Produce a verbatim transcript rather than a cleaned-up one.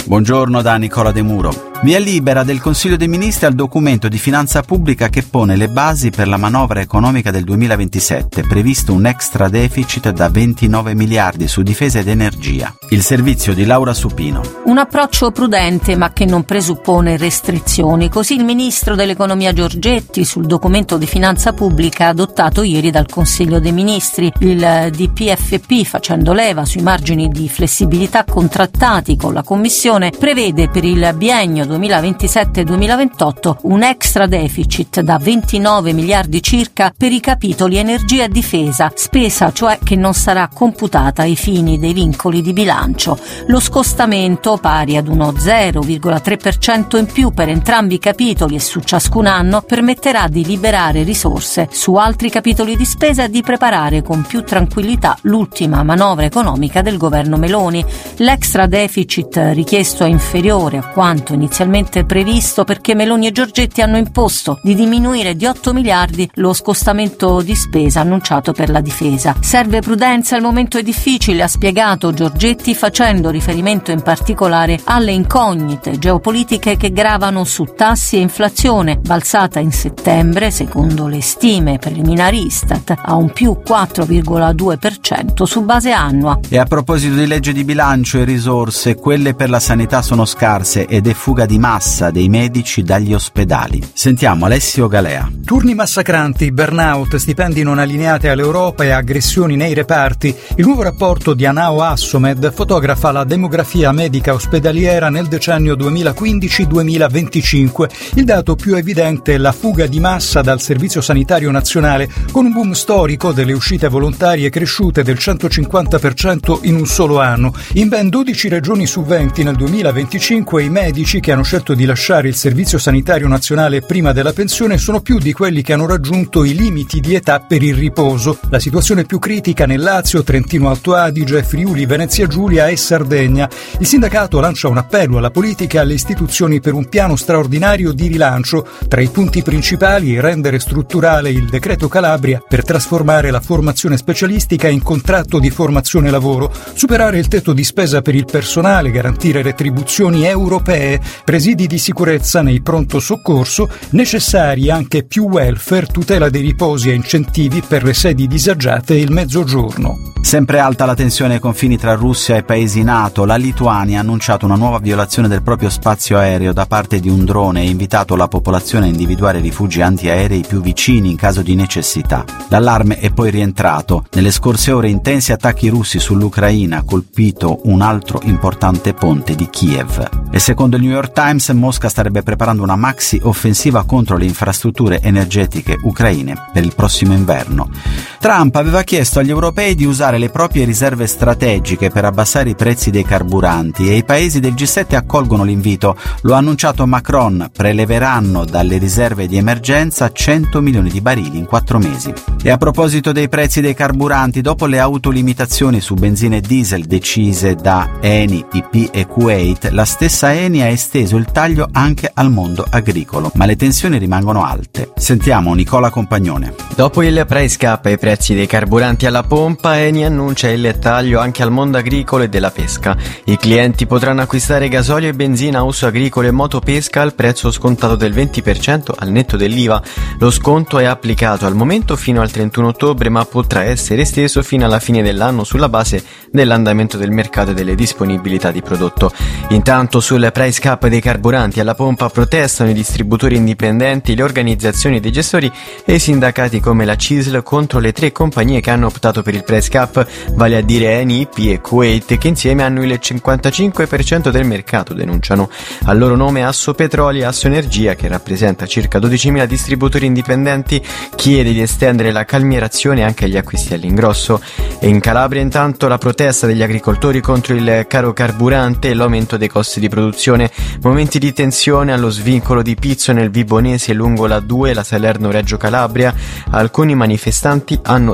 Buongiorno da Nicola De Muro. Via libera del Consiglio dei Ministri al documento di finanza pubblica che pone le basi per la manovra economica del duemilaventisette, previsto un extra deficit da ventinove miliardi su difesa ed energia. Il servizio di Laura Supino. Un approccio prudente ma che non presuppone restrizioni, così il ministro dell'economia Giorgetti sul documento di finanza pubblica adottato ieri dal Consiglio dei Ministri. Il D P F P, facendo leva sui margini di flessibilità contrattati con la Commissione, prevede per il biennio duemilaventisette duemilaventotto un extra deficit da ventinove miliardi circa per i capitoli energia e difesa, spesa cioè che non sarà computata ai fini dei vincoli di bilancio. Lo scostamento, pari ad uno zero virgola tre per cento in più per entrambi i capitoli e su ciascun anno, permetterà di liberare risorse su altri capitoli di spesa e di preparare con più tranquillità l'ultima manovra economica del governo Meloni. L'extra deficit richiesto è inferiore a quanto inizialmente previsto perché Meloni e Giorgetti hanno imposto di diminuire di otto miliardi lo scostamento di spesa annunciato per la difesa. Serve prudenza, il momento è difficile, ha spiegato Giorgetti, facendo riferimento in particolare alle incognite geopolitiche che gravano su tassi e inflazione, balzata in settembre, secondo le stime preliminari Istat, a un più quattro virgola due per cento su base annua. E a proposito di legge di bilancio e risorse, quelle per la sanità sono scarse ed è fuga di massa dei medici dagli ospedali. Sentiamo Alessio Galea. Turni massacranti, burnout, stipendi non allineati all'Europa e aggressioni nei reparti. Il nuovo rapporto di Anao Assomed fotografa la demografia medica ospedaliera nel decennio duemilaquindici duemilaventicinque. Il dato più evidente è la fuga di massa dal Servizio Sanitario Nazionale, con un boom storico delle uscite volontarie cresciute del centocinquanta per cento in un solo anno. In ben dodici regioni su venti nel duemilaventicinque i medici che hanno scelto di lasciare il Servizio Sanitario Nazionale prima della pensione sono più di quelli che hanno raggiunto i limiti di età per il riposo. La situazione più critica nel Lazio, Trentino Alto Adige, Friuli, Venezia Giulia e Sardegna. Il sindacato lancia un appello alla politica e alle istituzioni per un piano straordinario di rilancio. Tra i punti principali rendere strutturale il decreto Calabria per trasformare la formazione specialistica in contratto di formazione lavoro, superare il tetto di spesa per il personale, garantire retribuzioni europee, presidi di sicurezza nei pronto soccorso, necessari anche più welfare, tutela dei riposi e incentivi per le sedi disagiate e il mezzogiorno. Sempre alta la tensione ai confini tra Russia e paesi NATO. La Lituania ha annunciato una nuova violazione del proprio spazio aereo da parte di un drone e invitato la popolazione a individuare rifugi antiaerei più vicini in caso di necessità. L'allarme è poi rientrato. Nelle scorse ore intensi attacchi russi sull'Ucraina ha colpito un altro importante ponte di Kiev. E secondo il New York Times, Mosca starebbe preparando una maxi offensiva contro le infrastrutture energetiche ucraine per il prossimo inverno. Trump aveva chiesto agli europei di usare le proprie riserve strategiche per abbassare i prezzi dei carburanti e i paesi del G sette accolgono l'invito. Lo ha annunciato Macron, preleveranno dalle riserve di emergenza cento milioni di barili in quattro mesi. E a proposito dei prezzi dei carburanti, dopo le autolimitazioni su benzina e diesel decise da Eni, B P e Kuwait, la stessa Eni ha esteso il taglio anche al mondo agricolo, ma le tensioni rimangono alte. Sentiamo Nicola Compagnone. Dopo il price cap e i prezzi dei carburanti alla pompa, Eni annuncia il taglio anche al mondo agricolo e della pesca. I clienti potranno acquistare gasolio e benzina a uso agricolo e motopesca al prezzo scontato del venti per cento al netto dell'I V A. Lo sconto è applicato al momento fino al trentuno ottobre, ma potrà essere esteso fino alla fine dell'anno sulla base dell'andamento del mercato e delle disponibilità di prodotto. Intanto sul price cap dei carburanti alla pompa protestano i distributori indipendenti, le organizzazioni dei gestori e i sindacati come la C I S L contro le tre compagnie che hanno optato per il price cap, vale a dire Eni, I P e Kuwait, che insieme hanno il cinquantacinque per cento del mercato, denunciano. Al loro nome Assopetroli e Assoenergia, che rappresenta circa dodicimila distributori indipendenti, chiede di estendere la calmierazione anche agli acquisti all'ingrosso. E in Calabria intanto la protesta degli agricoltori contro il caro carburante e l'aumento dei costi di produzione, momenti di tensione allo svincolo di Pizzo nel Vibonese lungo la due, la Salerno-Reggio Calabria. Alcuni manifestanti hanno